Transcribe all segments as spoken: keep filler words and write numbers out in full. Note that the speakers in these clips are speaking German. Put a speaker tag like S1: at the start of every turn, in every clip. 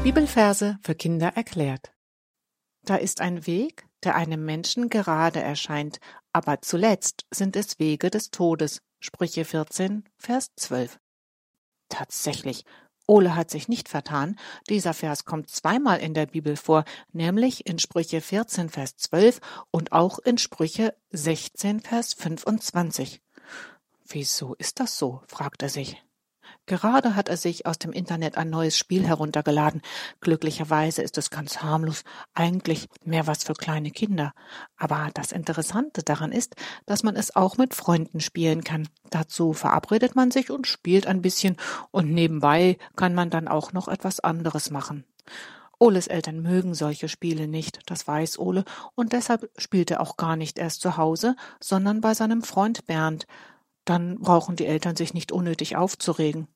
S1: Bibelverse für Kinder erklärt. Da ist ein Weg, der einem Menschen gerade erscheint, aber zuletzt sind es Wege des Todes. Sprüche vierzehn, Vers zwölf. Tatsächlich, Ole hat sich nicht vertan. Dieser Vers kommt zweimal in der Bibel vor, nämlich in Sprüche vierzehn, Vers zwölf und auch in Sprüche sechzehn, Vers fünfundzwanzig. Wieso ist das so? Fragt er sich. Gerade hat er sich aus dem Internet ein neues Spiel heruntergeladen. Glücklicherweise ist es ganz harmlos, eigentlich mehr was für kleine Kinder. Aber das Interessante daran ist, dass man es auch mit Freunden spielen kann. Dazu verabredet man sich und spielt ein bisschen und nebenbei kann man dann auch noch etwas anderes machen. Oles Eltern mögen solche Spiele nicht, das weiß Ole, und deshalb spielt er auch gar nicht erst zu Hause, sondern bei seinem Freund Bernd. Dann brauchen die Eltern sich nicht unnötig aufzuregen.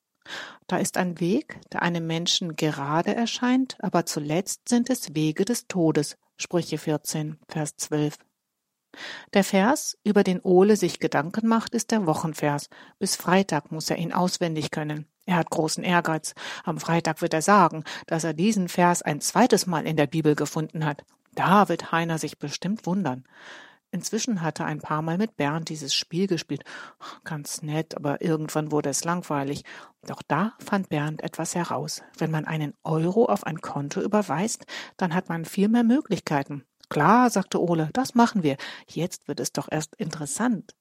S1: Da ist ein Weg, der einem Menschen gerade erscheint, aber zuletzt sind es Wege des Todes. Sprüche vierzehn, Vers zwölf. Der Vers, über den Ole sich Gedanken macht, ist der Wochenvers. Bis Freitag muss er ihn auswendig können. Er hat großen Ehrgeiz. Am Freitag wird er sagen, dass er diesen Vers ein zweites Mal in der Bibel gefunden hat. Da wird Heiner sich bestimmt wundern. Inzwischen hat er ein paar Mal mit Bernd dieses Spiel gespielt. Ganz nett, aber irgendwann wurde es langweilig. Doch da fand Bernd etwas heraus. Wenn man einen Euro auf ein Konto überweist, dann hat man viel mehr Möglichkeiten. Klar, sagte Ole, das machen wir. Jetzt wird es doch erst interessant.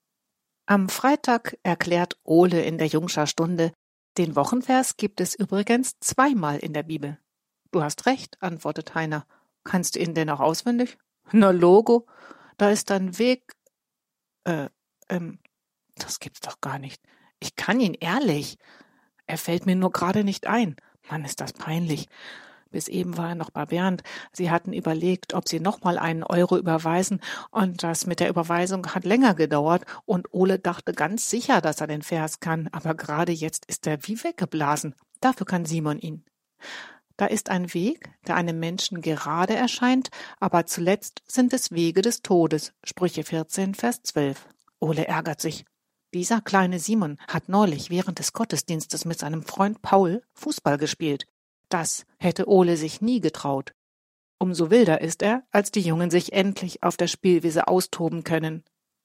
S1: Am Freitag erklärt Ole in der Jungscher Stunde, den Wochenvers gibt es übrigens zweimal in der Bibel. Du hast recht, antwortet Heiner. Kannst du ihn denn auch auswendig? Na Logo. Da ist ein Weg, äh, ähm, das gibt's doch gar nicht. Ich kann ihn ehrlich. Er fällt mir nur gerade nicht ein. Mann, ist das peinlich. Bis eben war er noch bei Bernd. Sie hatten überlegt, ob sie nochmal einen Euro überweisen, und das mit der Überweisung hat länger gedauert, und Ole dachte ganz sicher, dass er den Vers kann, aber gerade jetzt ist er wie weggeblasen. Dafür kann Simon ihn. Da ist ein Weg, der einem Menschen gerade erscheint, aber zuletzt sind es Wege des Todes. Sprüche vierzehn, Vers zwölf. Ole ärgert sich. Dieser kleine Simon hat neulich während des Gottesdienstes mit seinem Freund Paul Fußball gespielt. Das hätte Ole sich nie getraut. Umso wilder ist er, als die Jungen sich endlich auf der Spielwiese austoben können.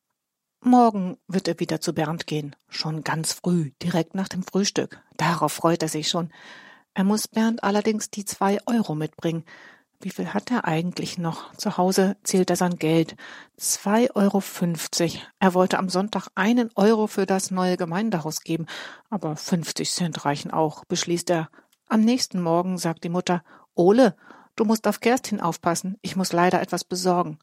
S1: Morgen wird er wieder zu Bernd gehen, schon ganz früh, direkt nach dem Frühstück. Darauf freut er sich schon. Er muss Bernd allerdings die zwei Euro mitbringen. Wie viel hat er eigentlich noch? Zu Hause zählt er sein Geld. Zwei Euro fünfzig. Er wollte am Sonntag einen Euro für das neue Gemeindehaus geben, aber fünfzig Cent reichen auch, beschließt er. Am nächsten Morgen sagt die Mutter, Ole, du musst auf Kerstin aufpassen, ich muss leider etwas besorgen.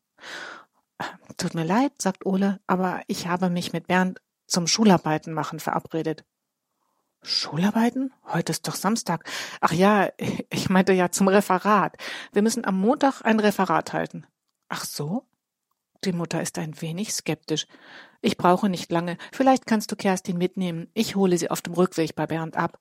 S1: Tut mir leid, sagt Ole, aber ich habe mich mit Bernd zum Schularbeiten machen verabredet. Schularbeiten? Heute ist doch Samstag. Ach ja, ich meinte ja zum Referat. Wir müssen am Montag ein Referat halten. Ach so? Die Mutter ist ein wenig skeptisch. Ich brauche nicht lange. Vielleicht kannst du Kerstin mitnehmen. Ich hole sie auf dem Rückweg bei Bernd ab.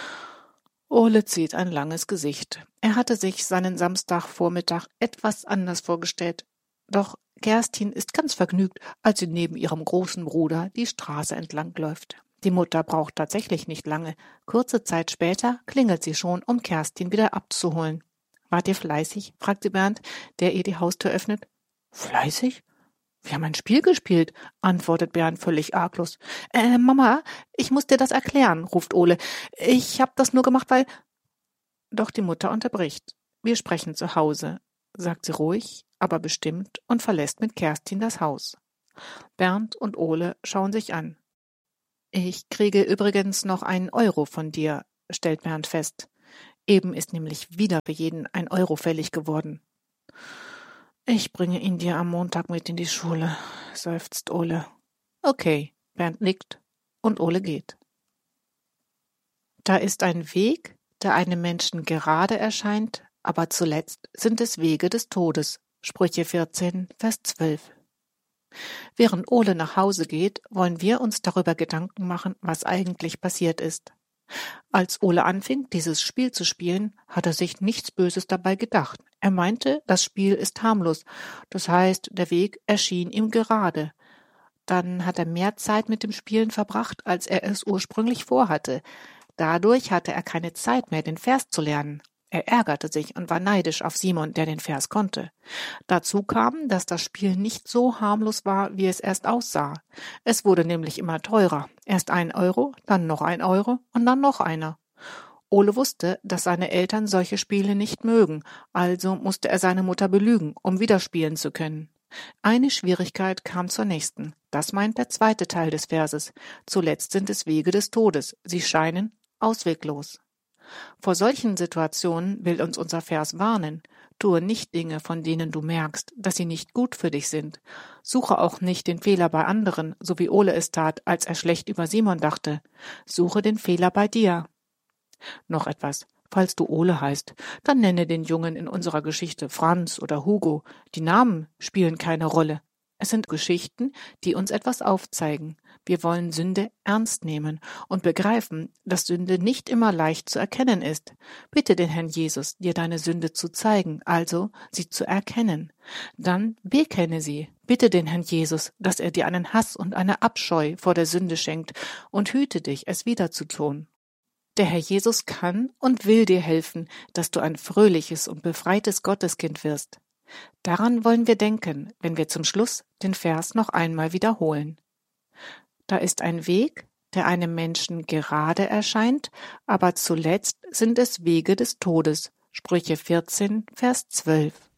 S1: Ole zieht ein langes Gesicht. Er hatte sich seinen Samstagvormittag etwas anders vorgestellt. Doch Kerstin ist ganz vergnügt, als sie neben ihrem großen Bruder die Straße entlang läuft. Die Mutter braucht tatsächlich nicht lange. Kurze Zeit später klingelt sie schon, um Kerstin wieder abzuholen. Wart ihr fleißig? Fragt sie Bernd, der ihr die Haustür öffnet. Fleißig? Wir haben ein Spiel gespielt, antwortet Bernd völlig arglos. Äh, Mama, ich muss dir das erklären, ruft Ole. Ich hab das nur gemacht, weil... Doch die Mutter unterbricht. Wir sprechen zu Hause, sagt sie ruhig, aber bestimmt und verlässt mit Kerstin das Haus. Bernd und Ole schauen sich an. Ich kriege übrigens noch einen Euro von dir, stellt Bernd fest. Eben ist nämlich wieder für jeden ein Euro fällig geworden. Ich bringe ihn dir am Montag mit in die Schule, seufzt Ole. Okay, Bernd nickt und Ole geht. Da ist ein Weg, der einem Menschen gerade erscheint, aber zuletzt sind es Wege des Todes. Sprüche vierzehn, Vers zwölf. Während Ole nach Hause geht, wollen wir uns darüber Gedanken machen, was eigentlich passiert ist. Als Ole anfing, dieses Spiel zu spielen, hat er sich nichts Böses dabei gedacht. Er meinte, das Spiel ist harmlos, das heißt, der Weg erschien ihm gerade. Dann hat er mehr Zeit mit dem Spielen verbracht, als er es ursprünglich vorhatte. Dadurch hatte er keine Zeit mehr, den Vers zu lernen. Er ärgerte sich und war neidisch auf Simon, der den Vers konnte. Dazu kam, dass das Spiel nicht so harmlos war, wie es erst aussah. Es wurde nämlich immer teurer. Erst ein Euro, dann noch ein Euro und dann noch einer. Ole wusste, dass seine Eltern solche Spiele nicht mögen, also musste er seine Mutter belügen, um wieder spielen zu können. Eine Schwierigkeit kam zur nächsten. Das meint der zweite Teil des Verses. Zuletzt sind es Wege des Todes. Sie scheinen ausweglos. Vor solchen Situationen will uns unser Vers warnen. Tue nicht Dinge, von denen du merkst, dass sie nicht gut für dich sind. Suche auch nicht den Fehler bei anderen, so wie Ole es tat, als er schlecht über Simon dachte. Suche den Fehler bei dir. Noch etwas. Falls du Ole heißt, dann nenne den Jungen in unserer Geschichte Franz oder Hugo. Die Namen spielen keine Rolle. Es sind Geschichten, die uns etwas aufzeigen. Wir wollen Sünde ernst nehmen und begreifen, dass Sünde nicht immer leicht zu erkennen ist. Bitte den Herrn Jesus, dir deine Sünde zu zeigen, also sie zu erkennen. Dann bekenne sie. Bitte den Herrn Jesus, dass er dir einen Hass und eine Abscheu vor der Sünde schenkt und hüte dich, es wieder zu tun. Der Herr Jesus kann und will dir helfen, dass du ein fröhliches und befreites Gotteskind wirst. Daran wollen wir denken, wenn wir zum Schluss den Vers noch einmal wiederholen. Da ist ein Weg, der einem Menschen gerade erscheint, aber zuletzt sind es Wege des Todes. Sprüche vierzehn, Vers zwölf.